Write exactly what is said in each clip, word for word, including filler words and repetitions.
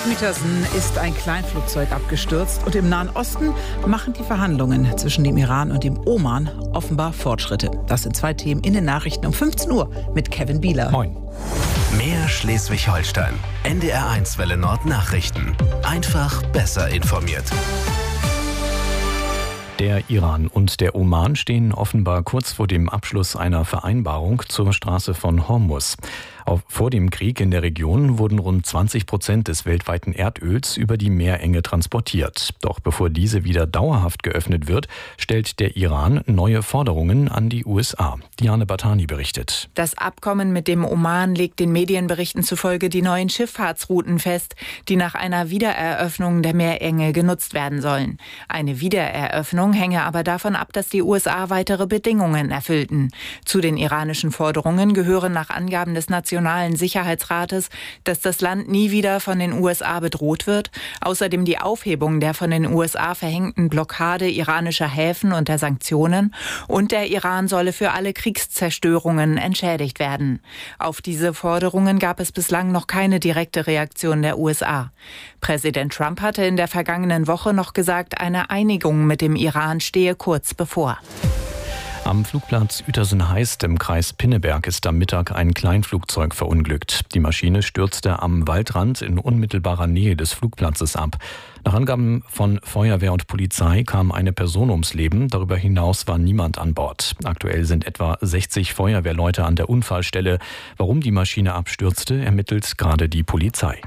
Peterson ist ein Kleinflugzeug abgestürzt und im Nahen Osten machen die Verhandlungen zwischen dem Iran und dem Oman offenbar Fortschritte. Das sind zwei Themen in den Nachrichten um fünfzehn Uhr mit Kevin Bieler. Moin. Mehr Schleswig-Holstein. N D R eins Welle Nord Nachrichten. Einfach besser informiert. Der Iran und der Oman stehen offenbar kurz vor dem Abschluss einer Vereinbarung zur Straße von Hormuz. Auch vor dem Krieg in der Region wurden rund zwanzig Prozent des weltweiten Erdöls über die Meerenge transportiert. Doch bevor diese wieder dauerhaft geöffnet wird, stellt der Iran neue Forderungen an die U S A. Diane Batani berichtet. Das Abkommen mit dem Oman legt den Medienberichten zufolge die neuen Schifffahrtsrouten fest, die nach einer Wiedereröffnung der Meerenge genutzt werden sollen. Eine Wiedereröffnung hänge aber davon ab, dass die U S A weitere Bedingungen erfüllten. Zu den iranischen Forderungen gehören nach Angaben des Nationalen Sicherheitsrates, dass das Land nie wieder von den U S A bedroht wird, außerdem die Aufhebung der von den U S A verhängten Blockade iranischer Häfen und der Sanktionen, und der Iran solle für alle Kriegszerstörungen entschädigt werden. Auf diese Forderungen gab es bislang noch keine direkte Reaktion der U S A. Präsident Trump hatte in der vergangenen Woche noch gesagt, eine Einigung mit dem Iran stehe kurz bevor. Am Flugplatz Uetersen-Heist im Kreis Pinneberg ist am Mittag ein Kleinflugzeug verunglückt. Die Maschine stürzte am Waldrand in unmittelbarer Nähe des Flugplatzes ab. Nach Angaben von Feuerwehr und Polizei kam eine Person ums Leben. Darüber hinaus war niemand an Bord. Aktuell sind etwa sechzig Feuerwehrleute an der Unfallstelle. Warum die Maschine abstürzte, ermittelt gerade die Polizei.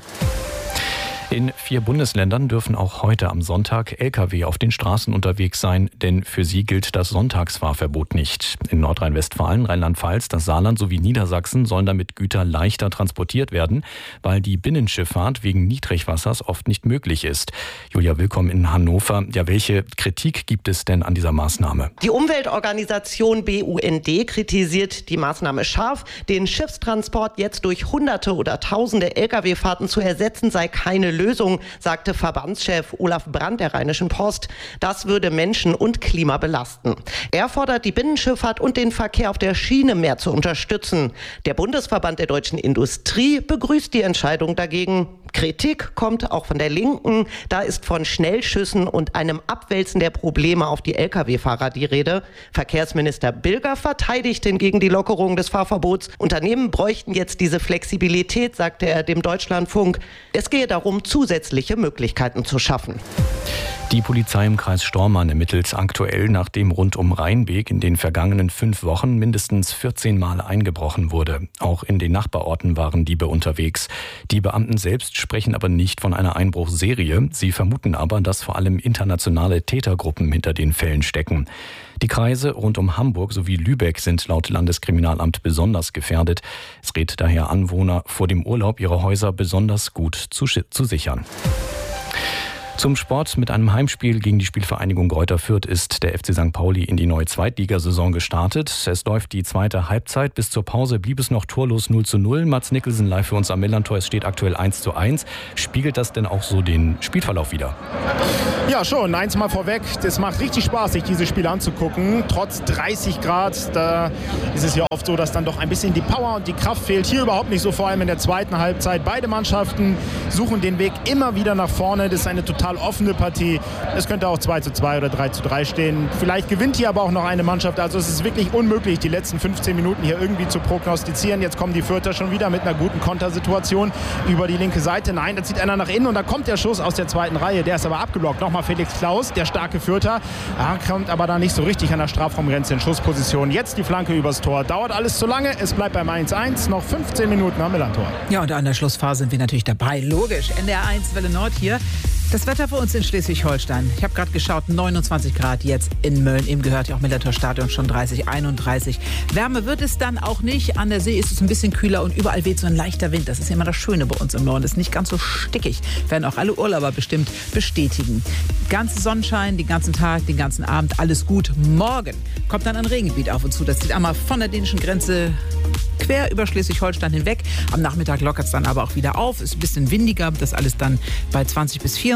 In vier Bundesländern dürfen auch heute am Sonntag L K W auf den Straßen unterwegs sein, denn für sie gilt das Sonntagsfahrverbot nicht. In Nordrhein-Westfalen, Rheinland-Pfalz, das Saarland sowie Niedersachsen sollen damit Güter leichter transportiert werden, weil die Binnenschifffahrt wegen Niedrigwassers oft nicht möglich ist. Julia, willkommen in Hannover. Ja, welche Kritik gibt es denn an dieser Maßnahme? Die Umweltorganisation B U N D kritisiert die Maßnahme scharf. Den Schiffstransport jetzt durch Hunderte oder Tausende L K W-Fahrten zu ersetzen, sei keine Lösung, sagte Verbandschef Olaf Brandt der Rheinischen Post. Das würde Menschen und Klima belasten. Er fordert die Binnenschifffahrt und den Verkehr auf der Schiene mehr zu unterstützen. Der Bundesverband der deutschen Industrie begrüßt die Entscheidung dagegen. Kritik kommt auch von der Linken. Da ist von Schnellschüssen und einem Abwälzen der Probleme auf die L K W-Fahrer die Rede. Verkehrsminister Bilger verteidigt hingegen die Lockerung des Fahrverbots. Unternehmen bräuchten jetzt diese Flexibilität, sagte er dem Deutschlandfunk. Es gehe darum, zusätzliche Möglichkeiten zu schaffen. Die Polizei im Kreis Stormarn ermittelt aktuell, nachdem rund um Rheinbeek in den vergangenen fünf Wochen mindestens vierzehn Mal eingebrochen wurde. Auch in den Nachbarorten waren Diebe unterwegs. Die Beamten selbst sprechen aber nicht von einer Einbruchserie. Sie vermuten aber, dass vor allem internationale Tätergruppen hinter den Fällen stecken. Die Kreise rund um Hamburg sowie Lübeck sind laut Landeskriminalamt besonders gefährdet. Es rät daher Anwohner, vor dem Urlaub ihre Häuser besonders gut zu, zu sichern. Zum Sport: Mit einem Heimspiel gegen die Spielvereinigung Greuther Fürth ist der F C Sankt Pauli in die neue Zweitligasaison gestartet. Es läuft die zweite Halbzeit. Bis zur Pause blieb es noch torlos null zu null. Mats Nicholson live für uns am Millantor. Es steht aktuell eins zu eins. Spiegelt das denn auch so den Spielverlauf wider? Ja, schon. Eins mal vorweg. Es macht richtig Spaß, sich dieses Spiel anzugucken. Trotz dreißig Grad, da ist es ja oft so, dass dann doch ein bisschen die Power und die Kraft fehlt. Hier überhaupt nicht so, vor allem in der zweiten Halbzeit. Beide Mannschaften suchen den Weg immer wieder nach vorne. Das ist eine total offene Partie. Es könnte auch zwei zu zwei oder drei zu drei stehen. Vielleicht gewinnt hier aber auch noch eine Mannschaft. Also es ist wirklich unmöglich, die letzten fünfzehn Minuten hier irgendwie zu prognostizieren. Jetzt kommen die Fürther schon wieder mit einer guten Kontersituation über die linke Seite. Nein, da zieht einer nach innen und da kommt der Schuss aus der zweiten Reihe. Der ist aber abgeblockt. Nochmal Felix Klaus, der starke Fürther. Ja, kommt aber da nicht so richtig an der Strafraumgrenze in Schussposition. Jetzt die Flanke übers Tor. Dauert alles zu lange. Es bleibt beim eins eins. Noch fünfzehn Minuten am Millantor. Ja, und an der Schlussphase sind wir natürlich dabei. Logisch. N D R eins Welle Nord hier. Das Wetter für uns in Schleswig-Holstein. Ich habe gerade geschaut, neunundzwanzig Grad jetzt in Mölln. Eben gehört ja auch Millantor Stadion schon dreißig, einunddreißig. Wärme wird es dann auch nicht. An der See ist es ein bisschen kühler und überall weht so ein leichter Wind. Das ist immer das Schöne bei uns im Norden. Das ist nicht ganz so stickig. Werden auch alle Urlauber bestimmt bestätigen. Ganze Sonnenschein, den ganzen Tag, den ganzen Abend, alles gut. Morgen kommt dann ein Regengebiet auf uns zu. Das zieht einmal von der dänischen Grenze quer über Schleswig-Holstein hinweg. Am Nachmittag lockert es dann aber auch wieder auf. Ist ein bisschen windiger. Das alles dann bei zwanzig bis vierundzwanzig.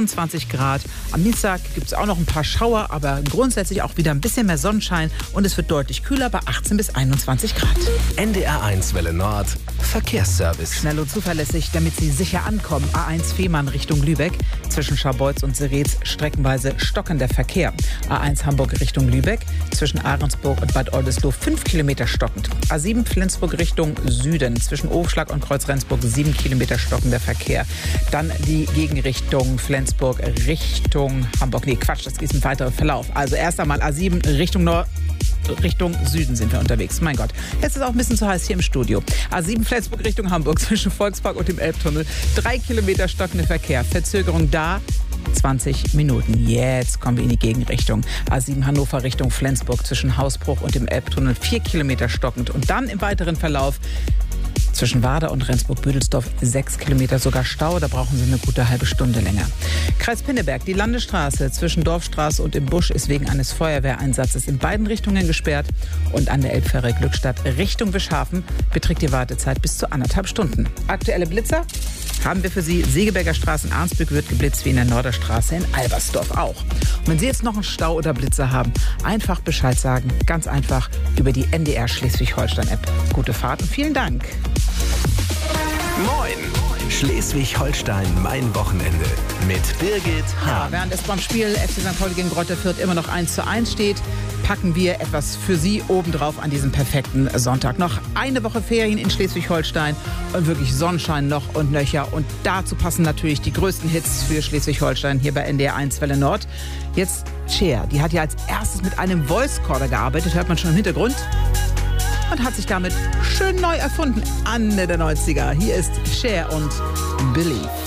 vierundzwanzig Grad. Am Dienstag gibt es auch noch ein paar Schauer, aber grundsätzlich auch wieder ein bisschen mehr Sonnenschein und es wird deutlich kühler bei achtzehn bis einundzwanzig Grad. N D R eins Welle Nord, Verkehrsservice. Schnell und zuverlässig, damit Sie sicher ankommen. A eins Fehmarn Richtung Lübeck. Zwischen Scharbeutz und Seretz streckenweise stockender Verkehr. A eins Hamburg Richtung Lübeck. Zwischen Ahrensburg und Bad Oldesloe fünf Kilometer stockend. A sieben Flensburg Richtung Süden. Zwischen Ofschlag und Kreuz-Rendsburg sieben Kilometer stockender Verkehr. Dann die Gegenrichtung Flensburg Richtung Hamburg. Nee, Quatsch, das ist ein weiterer Verlauf. Also erst einmal A sieben Richtung Nord. Richtung Süden sind wir unterwegs. Mein Gott, jetzt ist es auch ein bisschen zu heiß hier im Studio. A sieben Flensburg Richtung Hamburg zwischen Volkspark und dem Elbtunnel. Drei Kilometer stockender Verkehr. Verzögerung da. zwanzig Minuten. Jetzt kommen wir in die Gegenrichtung. A sieben Hannover Richtung Flensburg zwischen Hausbruch und dem Elbtunnel. Vier Kilometer stockend. Und dann im weiteren Verlauf zwischen Warder und Rendsburg-Büdelsdorf sechs Kilometer sogar Stau. Da brauchen Sie eine gute halbe Stunde länger. Kreis Pinneberg, die Landesstraße zwischen Dorfstraße und im Busch ist wegen eines Feuerwehreinsatzes in beiden Richtungen gesperrt. Und an der Elbfähre Glückstadt Richtung Wischhafen beträgt die Wartezeit bis zu anderthalb Stunden. Aktuelle Blitzer haben wir für Sie. Segeberger Straße in Arnsberg wird geblitzt, wie in der Norderstraße in Albersdorf auch. Und wenn Sie jetzt noch einen Stau oder Blitzer haben, einfach Bescheid sagen. Ganz einfach über die N D R Schleswig-Holstein-App. Gute Fahrt und vielen Dank. Moin! Schleswig-Holstein, mein Wochenende mit Birgit Ja, Hahn. während es beim Spiel F C Sankt Pauli gegen Greuther Fürth immer noch eins zu eins steht, packen wir etwas für Sie obendrauf an diesem perfekten Sonntag. Noch eine Woche Ferien in Schleswig-Holstein und wirklich Sonnenschein noch und nöcher. Und dazu passen natürlich die größten Hits für Schleswig-Holstein hier bei N D R eins Welle Nord. Jetzt Cher, die hat ja als erstes mit einem Voice-Recorder gearbeitet, hört man schon im Hintergrund. Und hat sich damit schön neu erfunden, Ende der neunziger. Hier ist Cher und Believe.